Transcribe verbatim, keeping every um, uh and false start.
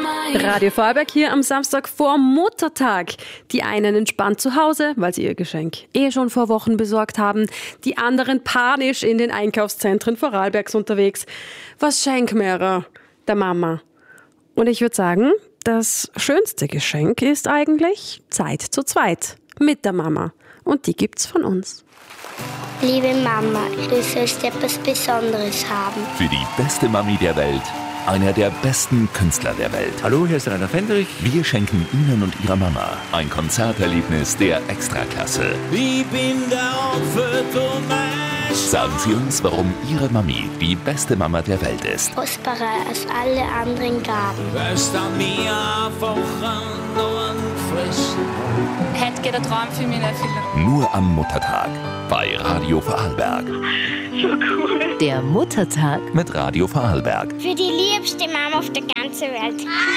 Radio Vorarlberg hier am Samstag vor Muttertag. Die einen entspannt zu Hause, weil sie ihr Geschenk eh schon vor Wochen besorgt haben. Die anderen panisch in den Einkaufszentren Vorarlbergs unterwegs. Was schenken wir der Mama? Und ich würde sagen, das schönste Geschenk ist eigentlich Zeit zu zweit mit der Mama. Und die gibt's von uns. Liebe Mama, du sollst etwas Besonderes haben. Für die beste Mami der Welt, einer der besten Künstler der Welt. Hallo, hier ist Rainer Fendrich. Wir schenken Ihnen und Ihrer Mama ein Konzerterlebnis der Extraklasse. Ich bin der Apfel Thomas. Sagen Sie uns, warum Ihre Mami die beste Mama der Welt ist. Kostbarer als alle anderen Gaben. Weißt du mir einfach an fressen. Heute geht der Traum für mich in Erfüllung. Nur am Muttertag bei Radio Vorarlberg. So cool. Der Muttertag Mit Radio Vorarlberg. Für die liebste Mama auf der ganzen Welt.